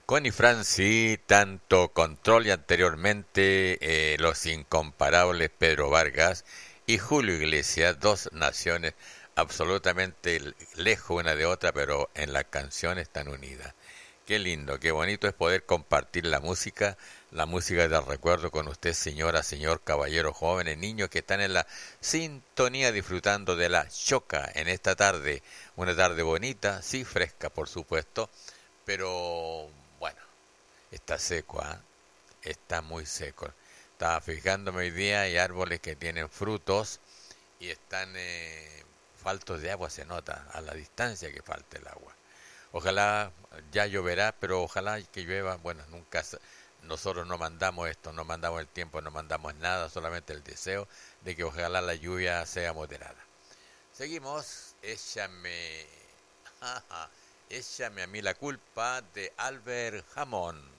Connie Franci, tanto Control y anteriormente los incomparables Pedro Vargas y Julio Iglesias, dos naciones absolutamente lejos una de otra, pero en la canción están unidas. Qué lindo, qué bonito es poder compartir la música del recuerdo con usted, señora, señor, caballero, jóvenes, niños que están en la sintonía disfrutando de la choca en esta tarde. Una tarde bonita, sí, fresca, por supuesto, pero bueno, está seco, ¿ah? Está muy seco. Estaba fijándome hoy día, hay árboles que tienen frutos y están faltos de agua, se nota a la distancia que falta el agua. Ojalá ya lloverá, pero ojalá que llueva. Bueno, nosotros no mandamos esto, no mandamos el tiempo, no mandamos nada, solamente el deseo de que ojalá la lluvia sea moderada. Seguimos, échame, échame a mí la culpa de Albert Hammond.